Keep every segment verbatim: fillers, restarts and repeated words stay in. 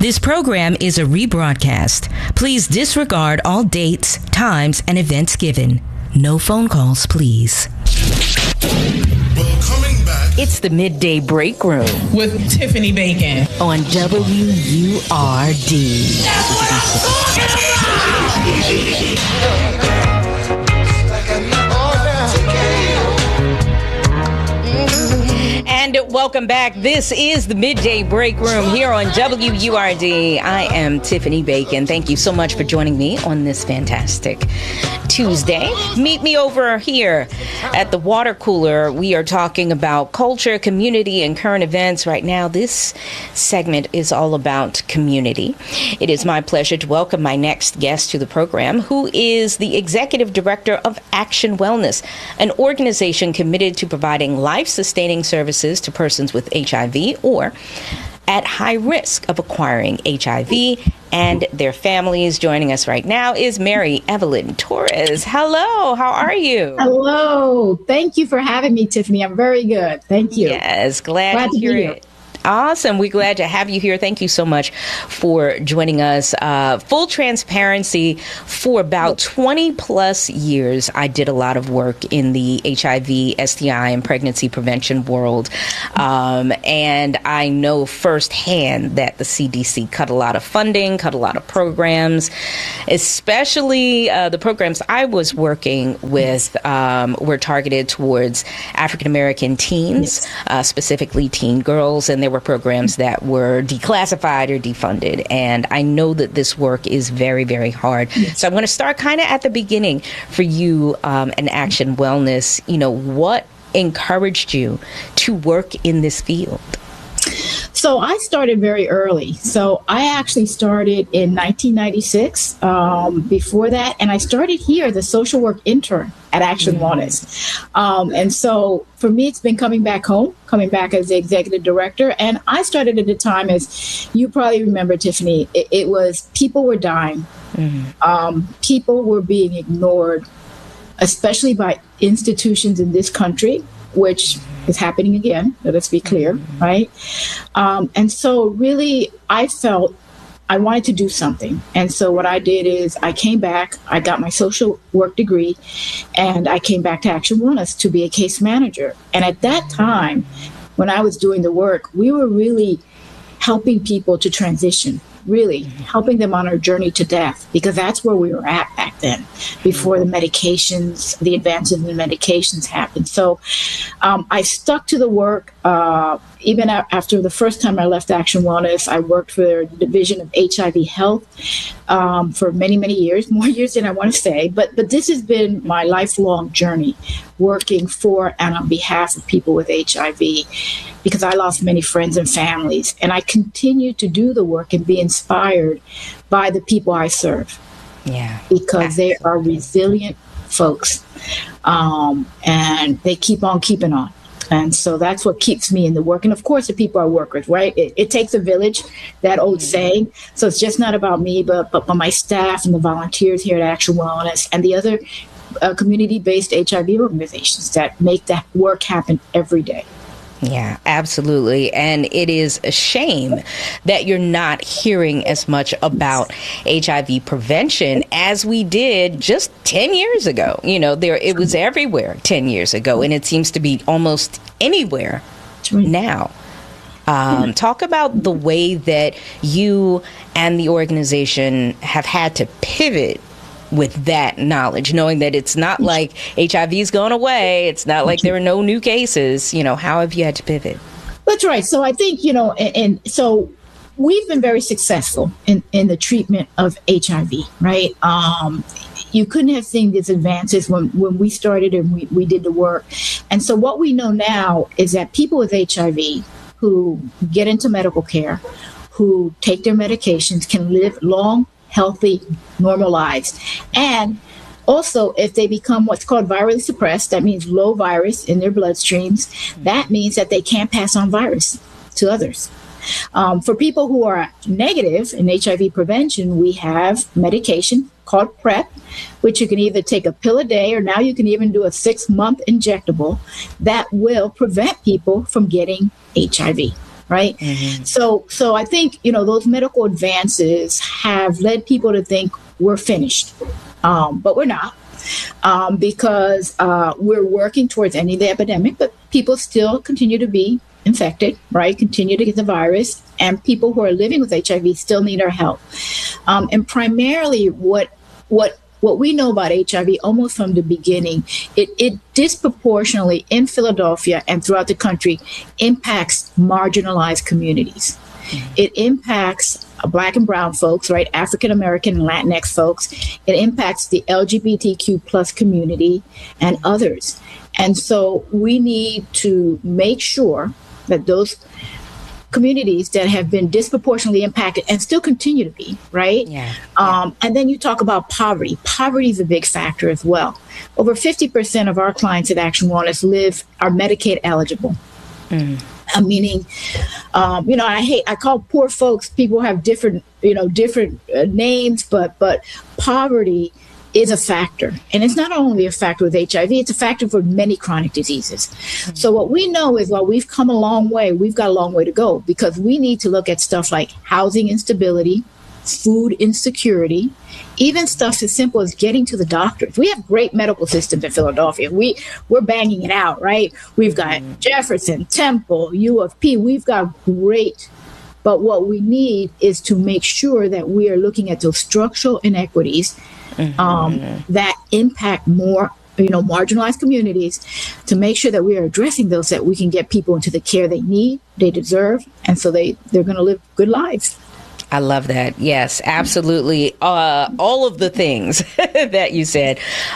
This program is a rebroadcast. Please disregard all dates, times, and events given. No phone calls, please. Well, coming back. It's the Midday Break Room with Tiffany Bacon on W U R D. And welcome back. This is the Midday Break Room here on W U R D. I am Tiffany Bacon. Thank you so much for joining me on this fantastic Tuesday. Meet me over here at the water cooler. We are talking about culture, community, and current events. Right now, this segment is all about community. It is my pleasure to welcome my next guest to the program, who is the Executive Director of Action Wellness, an organization committed to providing life-sustaining services to persons with H I V or at high risk of acquiring H I V and their families. Joining us right now is Mary Evelyn Torres. Hello, how are you? Hello. Thank you for having me, Tiffany. I'm very good. Thank you. Yes, glad, glad to, to hear it. Here. Awesome. We're glad to have you here. Thank you so much for joining us. Uh, full transparency, for about twenty plus years, I did a lot of work in the H I V, S T I, and pregnancy prevention world. Um, and I know firsthand that the C D C cut a lot of funding, cut a lot of programs, especially uh, the programs I was working with um, were targeted towards African-American teens, yes. uh, specifically teen girls, and there were programs that were declassified or defunded. And I know that this work is very, very hard. Yes. So I'm going to start kind of at the beginning for you um, and Action Wellness. You know, what encouraged you to work in this field? So I started very early. So I actually started in nineteen ninety-six. Um, before that, and I started here as a social work intern at Action mm-hmm. Wellness. Um, and so for me, it's been coming back home, coming back as the executive director. And I started at the time, as you probably remember, Tiffany, it, it was people were dying. Mm-hmm. Um, people were being ignored, especially by institutions in this country, which is happening again. Let's be clear, mm-hmm. right? Um, and so really, I felt I wanted to do something. And so what I did is I came back, I got my social work degree, and I came back to Action Wellness to be a case manager. And at that time, when I was doing the work, we were really helping people to transition, really helping them on our journey to death, because that's where we were at back then, before the medications, the advances in medications happened. So um, I stuck to the work. Uh, even a- after the first time I left Action Wellness, I worked for the Division of H I V Health um, for many, many years, more years than I want to say. But, but this has been my lifelong journey, working for and on behalf of people with H I V, because I lost many friends and families. And I continue to do the work and be inspired by the people I serve. Yeah, because they are resilient folks, um, and they keep on keeping on. And so that's what keeps me in the work. And of course, the people I work with, right? It, it takes a village, that old mm-hmm. saying. So it's just not about me, but, but by my staff and the volunteers here at Action Wellness and the other uh, community-based H I V organizations that make that work happen every day. Yeah, absolutely. And it is a shame that you're not hearing as much about H I V prevention as we did just ten years ago. You know, there it was everywhere ten years ago, and it seems to be almost anywhere now. Um, talk about the way that you and the organization have had to pivot with that knowledge, knowing that it's not like H I V is going away. It's not like there are no new cases. You know, how have you had to pivot? That's right. So I think, you know, and, and so we've been very successful in, in the treatment of H I V, right? Um, you couldn't have seen these advances when, when we started and we, we did the work. And so what we know now is that people with H I V who get into medical care, who take their medications, can live long, healthy, normal lives. And also, if they become what's called virally suppressed, that means low virus in their bloodstreams, that means that they can't pass on virus to others. Um, for people who are negative in H I V prevention, we have medication called PrEP, which you can either take a pill a day, or now you can even do a six-month injectable that will prevent people from getting H I V. right? Mm-hmm. So, so I think, you know, those medical advances have led people to think we're finished, um, but we're not. Um, because uh, we're working towards ending the epidemic, but people still continue to be infected, right? Continue to get the virus, and people who are living with H I V still need our help. Um, and primarily, what what what we know about H I V, almost from the beginning, it, it disproportionately in Philadelphia and throughout the country impacts marginalized communities. Mm-hmm. It impacts Black and brown folks, right? African American and Latinx folks. It impacts the L G B T Q plus community and others. And so we need to make sure that those communities that have been disproportionately impacted and still continue to be, right? Yeah. Um, and then you talk about poverty. Poverty is a big factor as well. Over fifty percent of our clients at Action Wellness live, are Medicaid eligible. Mm. Uh, meaning, um, you know, I hate, I call poor folks, people have different, you know, different uh, names, but, but poverty is a factor. And it's not only a factor with H I V, it's a factor for many chronic diseases. Mm-hmm. So what we know is while we've come a long way, we've got a long way to go, because we need to look at stuff like housing instability, food insecurity, even stuff as simple as getting to the doctors. We have great medical systems in Philadelphia. We, we're banging it out, right? We've got mm-hmm. Jefferson, Temple, U of P. We've got great. But what we need is to make sure that we are looking at those structural inequities mm-hmm. um, that impact more, you know, marginalized communities, to make sure that we are addressing those, that we can get people into the care they need, they deserve, and so they, they're going to live good lives. I love that. Yes, absolutely. Uh, all of the things that you said.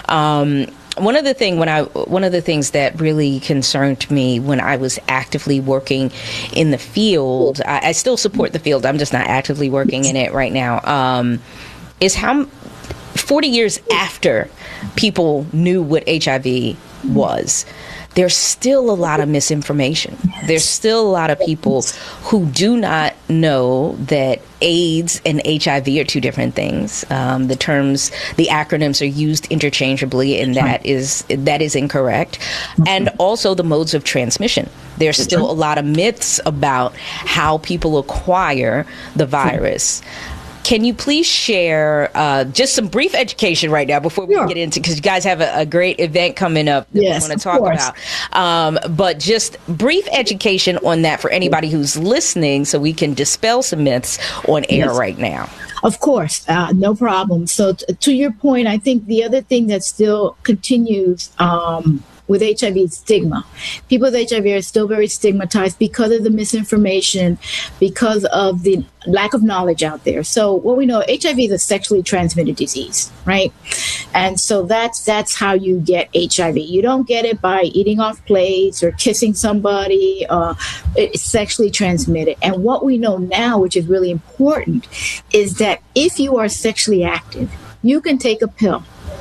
Um, one of the thing when I one of the things that really concerned me when I was actively working in the field, I, I still support the field. I'm just not actively working in it right now. Um, is how forty years after people knew what H I V was, there's still a lot of misinformation. There's still a lot of people who do not know that AIDS and H I V are two different things. Um, the terms, the acronyms are used interchangeably, and that is that is incorrect. And also the modes of transmission. There's still a lot of myths about how people acquire the virus. Can you please share uh, just some brief education right now before we sure. get into, because you guys have a, a great event coming up that yes, we want to talk course. about. Um, but just brief education on that for anybody who's listening, so we can dispel some myths on air yes. right now. Of course, uh, no problem. So t- to your point, I think the other thing that still continues um, with H I V is stigma. People with H I V are still very stigmatized because of the misinformation, because of the lack of knowledge out there. So what we know, H I V is a sexually transmitted disease, right? And so that's that's how you get H I V. You don't get it by eating off plates or kissing somebody. Uh, it's sexually transmitted. And what we know now, which is really important, is that if you are sexually active, you can take a pill,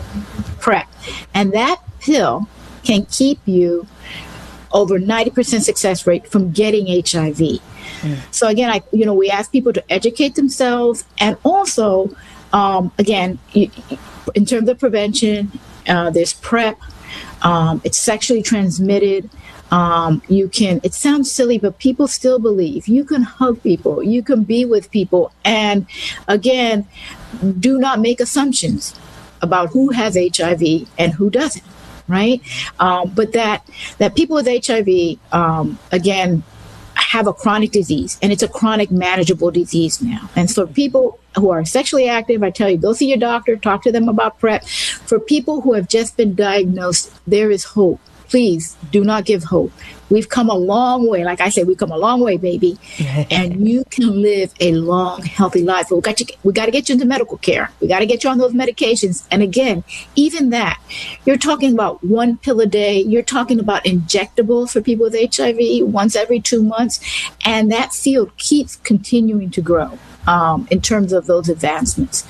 PrEP, and that pill can keep you over ninety percent success rate from getting H I V. Mm. So again, I, you know, we ask people to educate themselves, and also, um, again, you, in terms of prevention, uh, there's PrEP. Um, it's sexually transmitted. Um, you can, it sounds silly, but people still believe you can hug people, you can be with people. And again, do not make assumptions about who has H I V and who doesn't. Right. Um, but that that people with H I V, um, again, have a chronic disease, and it's a chronic manageable disease now. And so people who are sexually active, I tell you, go see your doctor, talk to them about PrEP. For people who have just been diagnosed, there is hope. Please do not give hope. We've come a long way. Like I said, we've come a long way, baby. And you can live a long, healthy life. But we got you, we got to get you into medical care. We got to get you on those medications. And again, even that, you're talking about one pill a day. You're talking about injectables for people with H I V once every two months. And that field keeps continuing to grow um, in terms of those advancements.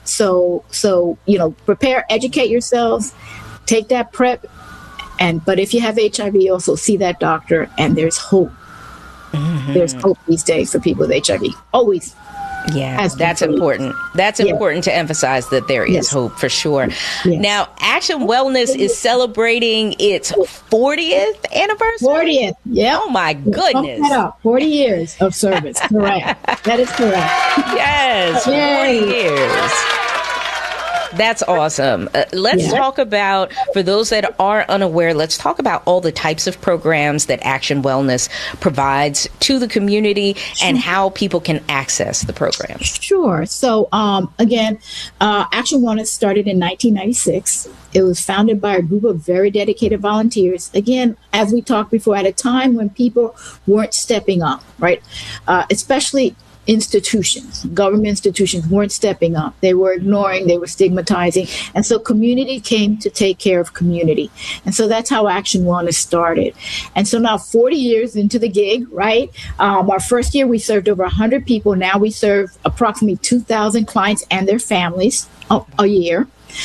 So, so you know, prepare, educate yourselves, take that PrEP. And but if you have H I V, also see that doctor, and there's hope. Mm-hmm. There's hope these days for people with H I V. Always. Yeah, that's important. That's yeah. important to emphasize that there is yes. hope for sure. Yes. Now, Action Wellness is celebrating its fortieth anniversary. fortieth, yeah. Oh my goodness. That up. forty years of service. Correct. That is correct. Yes, Yay. forty years. That's awesome. Uh, let's yeah. talk about, for those that are unaware, let's talk about all the types of programs that Action Wellness provides to the community sure. and how people can access the program. Sure. So, um, again, uh, Action Wellness started in nineteen ninety-six. It was founded by a group of very dedicated volunteers. Again, as we talked before, at a time when people weren't stepping up, right? Uh, especially institutions, government institutions weren't stepping up. They were ignoring, they were stigmatizing. And so community came to take care of community. And so that's how Action Wellness started. And so now forty years into the gig, right? Um, our first year, we served over one hundred people. Now we serve approximately two thousand clients and their families a, a year.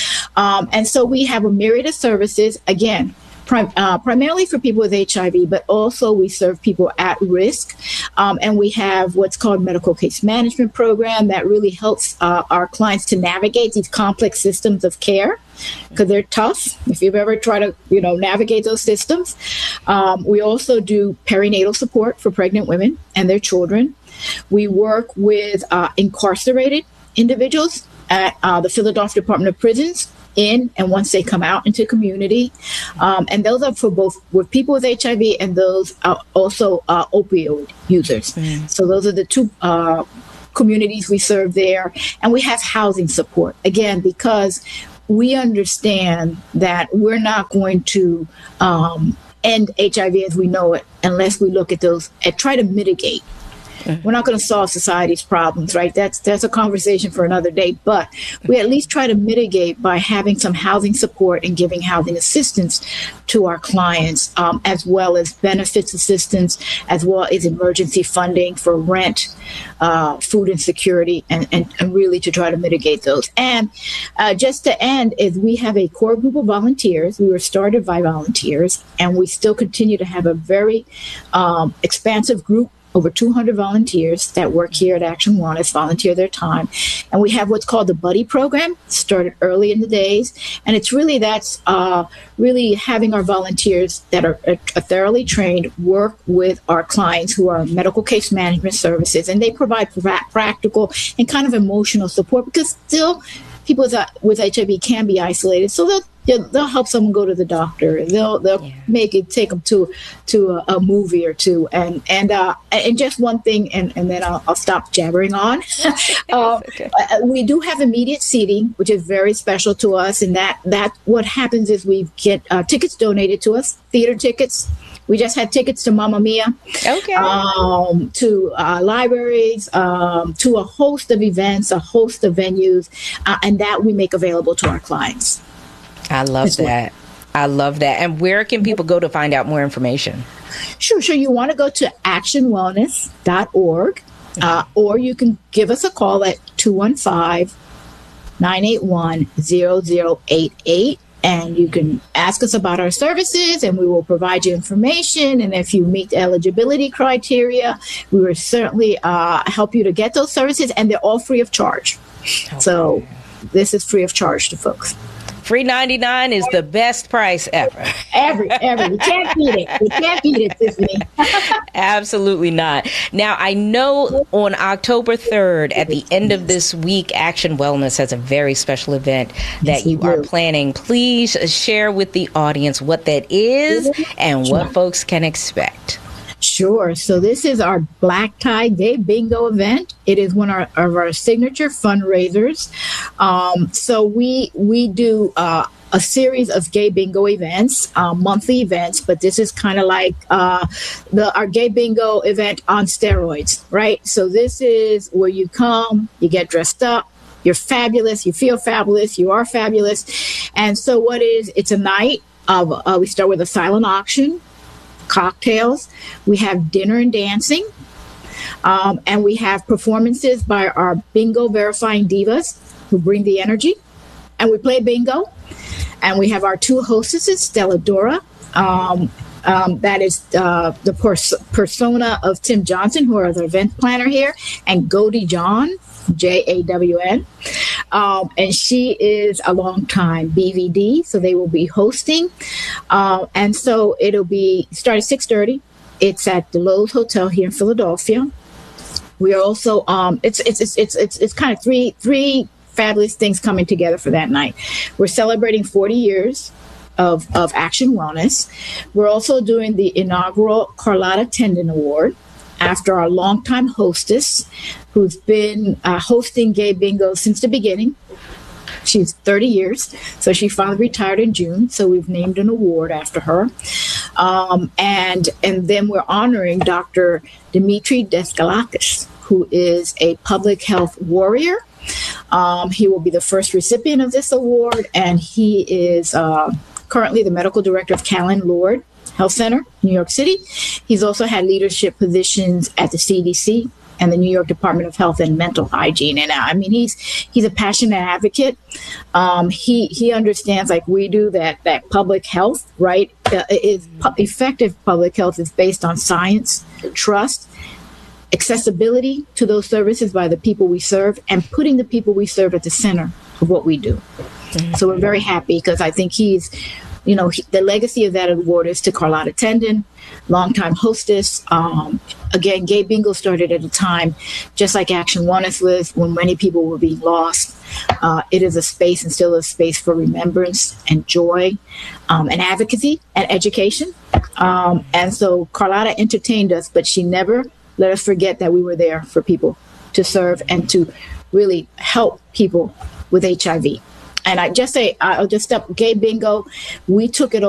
Um, and so we have a myriad of services, again, Prim- uh, primarily for people with H I V, but also we serve people at risk. Um, and we have what's called medical case management program that really helps uh, our clients to navigate these complex systems of care, because they're tough if you've ever tried to, you know, navigate those systems. Um, we also do perinatal support for pregnant women and their children. We work with uh, incarcerated individuals at uh, the Philadelphia Department of Prisons, in and once they come out into community. Um, and those are for both with people with H I V and those are also uh, opioid users. Mm. So those are the two uh, communities we serve there. And we have housing support, again, because we understand that we're not going to um, end H I V as we know it unless we look at those and try to mitigate. We're not going to solve society's problems, right? That's that's a conversation for another day. But we at least try to mitigate by having some housing support and giving housing assistance to our clients, um, as well as benefits assistance, as well as emergency funding for rent, uh, food insecurity, and, and, and really to try to mitigate those. And uh, just to end is we have a core group of volunteers. We were started by volunteers, and we still continue to have a very um, expansive group. Over two hundred volunteers that work here at Action Wellness volunteer their time. And we have what's called the Buddy Program, started early in the days. And it's really, that's uh, really having our volunteers that are, are thoroughly trained work with our clients who are medical case management services. And they provide pra- practical and kind of emotional support, because still people with, uh, with H I V can be isolated. So they'll They'll, they'll help someone go to the doctor. They'll they'll yeah. make it take them to to a, a movie or two. And and uh, and just one thing, and, and then I'll, I'll stop jabbering on. uh, okay. We do have immediate seating, which is very special to us. And that that what happens is we get uh, tickets donated to us, theater tickets. We just had tickets to Mamma Mia, okay, um, to uh, libraries, um, to a host of events, a host of venues, uh, and that we make available to our clients. I love that. I love that. And where can people go to find out more information? Sure, sure. You want to go to action wellness dot org, uh, or you can give us a call at two one five, nine eight one, zero zero eight eight. And you can ask us about our services, and we will provide you information. And if you meet the eligibility criteria, we will certainly uh, help you to get those services. And they're all free of charge. Okay. So this is free of charge to folks. Free ninety-nine is the best price ever. Ever, ever. You can't beat it. You can't beat it, Tiffany. Absolutely not. Now, I know on October third, at the end of this week, Action Wellness has a very special event that yes, you are planning. Please share with the audience what that is and what folks can expect. Sure. So this is our Black Tie Gay Bingo event. It is one of our, of our signature fundraisers. Um, so we we do uh, a series of gay bingo events, uh, monthly events, but this is kind of like uh, the our gay bingo event on steroids, right? So this is where you come, you get dressed up, you're fabulous, you feel fabulous, you are fabulous. And so what is, it's a night of, uh, we start with a silent auction, cocktails, we have dinner and dancing, um, and we have performances by our bingo verifying divas who bring the energy, and we play bingo, and we have our two hostesses, Stella Dora, um, Um, that is uh, the pers- persona of Tim Johnson, who are the event planner here, and Gody John, J A W N. Um, and she is a longtime B V D, so they will be hosting. Uh, and so it'll be start at six thirty. It's at the Lowe's Hotel here in Philadelphia. We are also um, it's it's it's it's it's it's kind of three three fabulous things coming together for that night. We're celebrating forty years of of Action Wellness. We're also doing the inaugural Carlotta Tendon Award after our longtime hostess, who's been uh, hosting Gay Bingo since the beginning. She's thirty years, so she finally retired in June. So we've named an award after her, um, and and then we're honoring Doctor Dimitri Daskalakis, who is a public health warrior. Um, he will be the first recipient of this award, and he is uh, currently the medical director of Callan Lord Health Center, New York City. He's also had leadership positions at the C D C and the New York Department of Health and Mental Hygiene. And I mean, he's he's a passionate advocate. Um, he he understands, like we do, that that public health, right, uh, is pu- effective public health is based on science, trust, accessibility to those services by the people we serve, and putting the people we serve at the center of what we do. Mm-hmm. So we're very happy because I think he's, you know, he, the legacy of that award is to Carlotta Tendon, longtime hostess. Um, again, Gay Bingo started at a time, just like Action Wellness was, when many people were being lost. Uh, it is a space and still a space for remembrance and joy, um, and advocacy and education. Um, and so Carlotta entertained us, but she never let us forget that we were there for people to serve and to really help people with H I V. And I just say, I'll just step Gay Bingo. We took it